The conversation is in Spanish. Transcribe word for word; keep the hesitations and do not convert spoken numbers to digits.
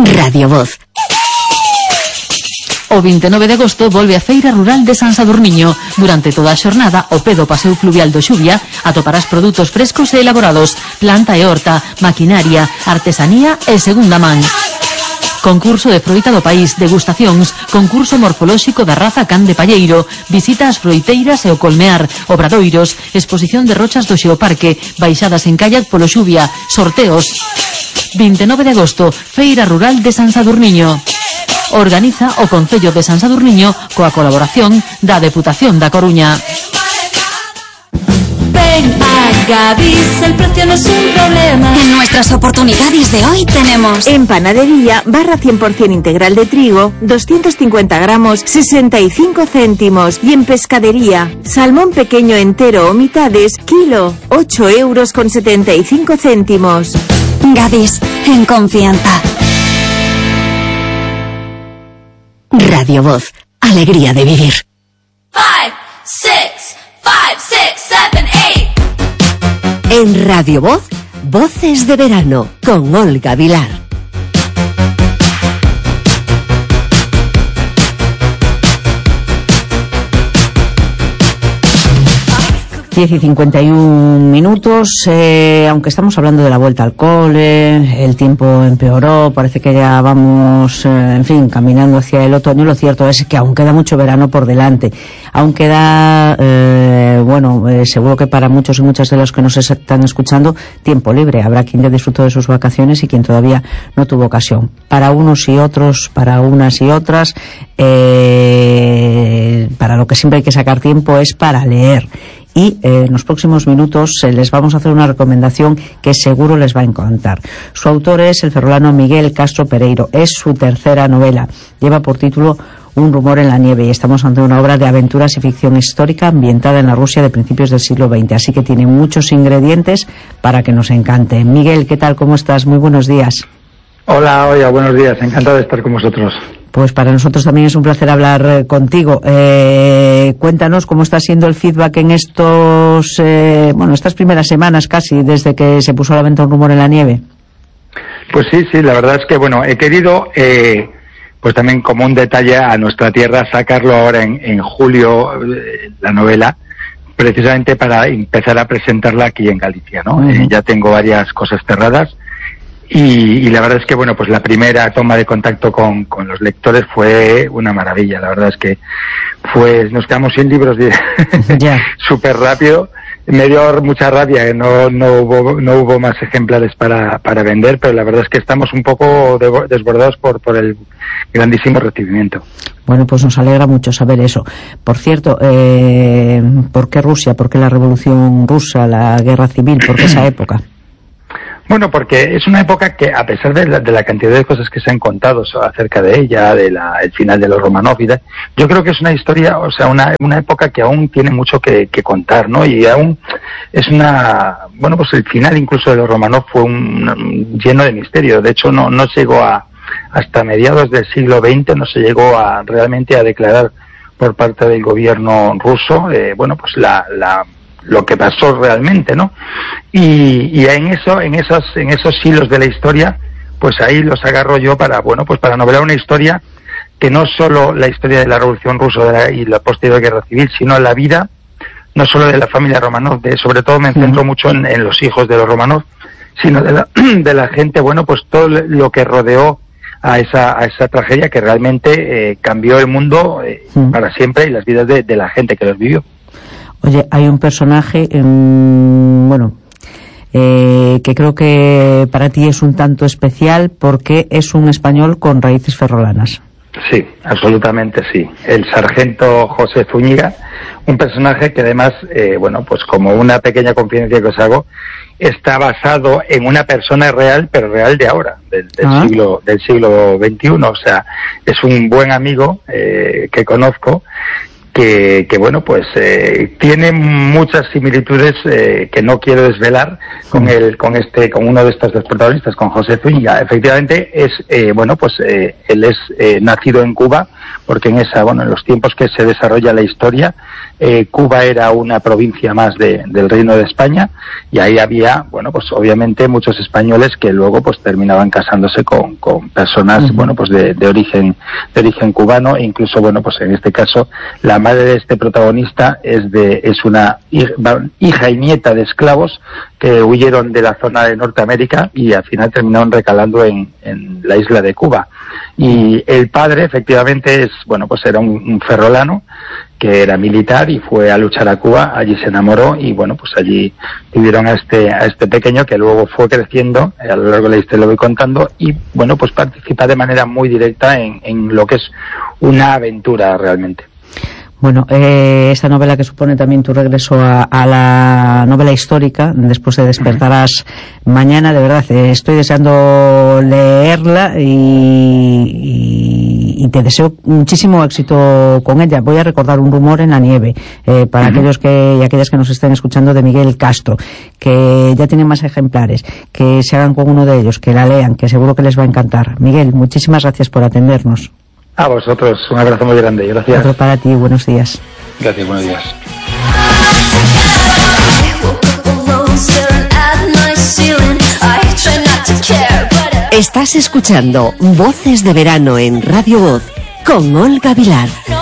Radio Voz. O vinte e nove de agosto volve a Feira Rural de San Sadurniño. Durante toda a xornada, ao pé do Paseo Fluvial do Xubia, atoparás produtos frescos e elaborados, planta e horta, maquinaria, artesanía e segunda man. Concurso de froita do país, degustacións, concurso morfolóxico da raza can de palleiro, visita ás froiteiras e o colmear, obradoiros, exposición de rochas do Xeoparque, baixadas en kayak polo Xubia, sorteos. vinte e nove de agosto, Feira Rural de San Sadurniño. Organiza o Concello de San Sadurniño coa colaboración da Deputación da Coruña. Ven a Gadis, el precio no es un problema. En nuestras oportunidades de hoy tenemos en panadería, barra cien por ciento integral de trigo, doscientos cincuenta gramos, sesenta y cinco céntimos. Y en pescadería, salmón pequeño entero o mitades, kilo, ocho euros con setenta y cinco céntimos. Gadis, en confianza. Radio Voz, alegría de vivir. Five, six, five, six, seven, eight. En Radio Voz, Voces de Verano, con Olga Vilar. diez y cincuenta y un minutos, eh, aunque estamos hablando de la vuelta al cole, el tiempo empeoró, parece que ya vamos, eh, en fin, caminando hacia el otoño. Lo cierto es que aún queda mucho verano por delante, aún queda, eh, bueno, eh, seguro que para muchos y muchas de los que nos están escuchando, tiempo libre. Habrá quien ya disfrutó de sus vacaciones y quien todavía no tuvo ocasión. Para unos y otros, para unas y otras, eh, para lo que siempre hay que sacar tiempo es para leer. Y eh, en los próximos minutos eh, les vamos a hacer una recomendación que seguro les va a encantar. Su autor es el ferrolano Miguel Castro Pereiro. Es su tercera novela. Lleva por título Un rumor en la nieve y estamos ante una obra de aventuras y ficción histórica ambientada en la Rusia de principios del siglo veinte. Así que tiene muchos ingredientes para que nos encante. Miguel, ¿qué tal? ¿Cómo estás? Muy buenos días. Hola, oiga, buenos días. Encantado de estar con vosotros. Pues para nosotros también es un placer hablar eh, contigo. Eh, cuéntanos cómo está siendo el feedback en estos, eh, bueno, estas primeras semanas casi desde que se puso a la venta Un rumor en la nieve. Pues sí, sí, la verdad es que, bueno, he querido, eh, pues también como un detalle a nuestra tierra, sacarlo ahora en, en julio, eh, la novela, precisamente para empezar a presentarla aquí en Galicia, ¿no? Uh-huh. Eh, ya tengo varias cosas cerradas. Y, y la verdad es que, bueno, pues la primera toma de contacto con, con los lectores fue una maravilla. La verdad es que fue, nos quedamos sin libros yeah. súper rápido. Me dio mucha rabia que no, no hubo, no hubo más ejemplares para, para vender, pero la verdad es que estamos un poco de, desbordados por, por el grandísimo recibimiento. Bueno, pues nos alegra mucho saber eso. Por cierto, eh, ¿por qué Rusia? ¿Por qué la Revolución Rusa, la Guerra Civil? ¿Por qué esa época? Bueno, porque es una época que, a pesar de la, de la cantidad de cosas que se han contado acerca de ella, de la, el final de los Romanov y tal, yo creo que es una historia, o sea, una, una época que aún tiene mucho que, que contar, ¿no? Y aún es una, bueno, pues el final incluso de los Romanov fue un, un lleno de misterio. De hecho, no, no llegó a, hasta mediados del siglo veinte, no se llegó a realmente a declarar por parte del gobierno ruso, eh, bueno, pues la, la lo que pasó realmente, ¿no? Y, y en eso, en esos, en esos hilos de la historia, pues ahí los agarro yo para, bueno, pues para novelar una historia que no solo la historia de la Revolución Rusa de la, y la posterior Guerra Civil, sino la vida, no solo de la familia Romanov, de, sobre todo me centro uh-huh. mucho en, en los hijos de los Romanov, sino de la, de la gente, bueno, pues todo lo que rodeó a esa, a esa tragedia que realmente eh, cambió el mundo eh, uh-huh. para siempre y las vidas de, de la gente que los vivió. Oye, hay un personaje, eh, bueno, eh, que creo que para ti es un tanto especial porque es un español con raíces ferrolanas. Sí, absolutamente sí. El sargento José Zúñiga, un personaje que además, eh, bueno, pues como una pequeña confidencia que os hago, está basado en una persona real, pero real de ahora, del, del ah. siglo del siglo veintiuno. O sea, es un buen amigo eh, que conozco. Que, que bueno, pues eh, tiene muchas similitudes eh, que no quiero desvelar con el, con este, con uno de estos dos protagonistas, con José Zúñiga. Efectivamente es, eh, bueno, pues eh, él es eh, nacido en Cuba, porque en esa, bueno, en los tiempos que se desarrolla la historia, eh, Cuba era una provincia más de, del Reino de España, y ahí había, bueno, pues obviamente muchos españoles que luego pues terminaban casándose con, con personas, uh-huh. bueno, pues de, de origen de origen cubano, e incluso, bueno, pues en este caso la madre de este protagonista es de es una hija y nieta de esclavos que huyeron de la zona de Norteamérica y al final terminaron recalando en, en la isla de Cuba. Y el padre, efectivamente, es, bueno, pues era un, un ferrolano que era militar y fue a luchar a Cuba. Allí se enamoró y, bueno, pues allí tuvieron a este a este pequeño que luego fue creciendo, a lo largo de la historia lo voy contando, y, bueno, pues participa de manera muy directa en, en lo que es una aventura realmente. Bueno, eh, esta novela que supone también tu regreso a, a la novela histórica, después de Despertarás mañana, de verdad, eh, estoy deseando leerla y, y, y te deseo muchísimo éxito con ella. Voy a recordar Un rumor en la nieve, eh, para uh-huh. aquellos que y aquellas que nos estén escuchando, de Miguel Castro, que ya tienen más ejemplares, que se hagan con uno de ellos, que la lean, que seguro que les va a encantar. Miguel, muchísimas gracias por atendernos. A vosotros, un abrazo muy grande, gracias. Otro para ti, buenos días. Gracias, buenos días. Estás escuchando Voces de Verano en Radio Voz con Olga Vilar.